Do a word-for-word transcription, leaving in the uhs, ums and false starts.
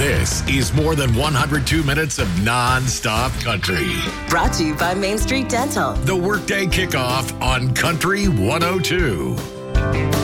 This is more than one hundred two minutes of non-stop country. Brought to you by Main Street Dental. The workday kickoff on Country one oh two.